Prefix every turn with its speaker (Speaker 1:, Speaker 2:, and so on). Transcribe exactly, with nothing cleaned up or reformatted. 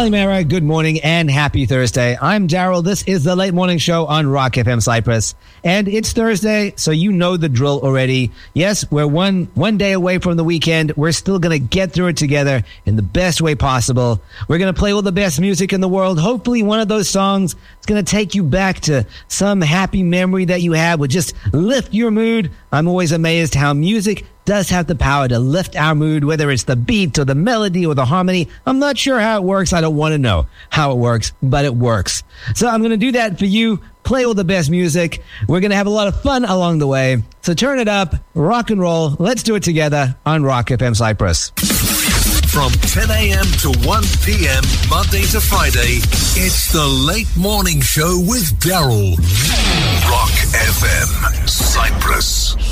Speaker 1: Kalimera, good morning and happy Thursday. I'm Daryl. This is the Late Morning Show on Rock F M Cyprus. And it's Thursday, so you know the drill already. Yes, we're one one day away from the weekend. We're still going to get through it together in the best way possible. We're going to play all the best music in the world. Hopefully one of those songs is going to take you back to some happy memory that you had, would just lift your mood. I'm always amazed how music does have the power to lift our mood, whether it's the beat or the melody or the harmony. I'm not sure how it works. I don't want to know how it works, but it works. So I'm going to do that for you. Play all the best music. We're going to have a lot of fun along the way. So turn it up, rock and roll. Let's do it together on Rock F M Cyprus.
Speaker 2: From ten a.m. to one p.m. Monday to Friday, it's the Late Morning Show with Daryl. Rock F M Cyprus.